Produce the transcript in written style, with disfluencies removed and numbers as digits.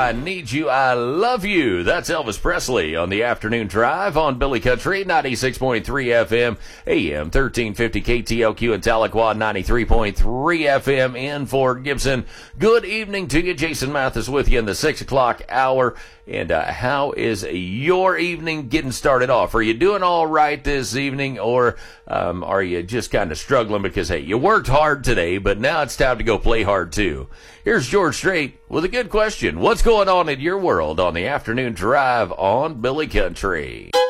I Need You, I Love You. That's Elvis Presley on the afternoon drive on Billy Country, 96.3 FM, AM 1350 KTLQ in Tahlequah, 93.3 FM in Fort Gibson. Good evening to you. Jason Mathis with you in the 6 o'clock hour. And how is your evening getting started off? Are you doing all right this evening, or are you just kind of struggling because, hey, you worked hard today, but now it's time to go play hard too? Here's George Strait with a good question. What's going on in your world on the afternoon drive on Billy Country?